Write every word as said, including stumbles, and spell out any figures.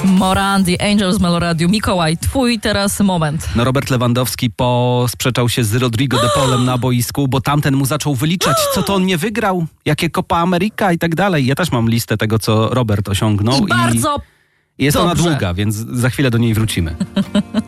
Morandi, Angels Meloradiu. Mikołaj, twój teraz moment. No Robert Lewandowski posprzeczał się z Rodrigo de Paulem na boisku, bo tamten mu zaczął wyliczać, co to on nie wygrał, jakie Copa America i tak dalej. Ja też mam listę tego, co Robert osiągnął. I bardzo i jest dobrze. ona długa, więc za chwilę do niej wrócimy.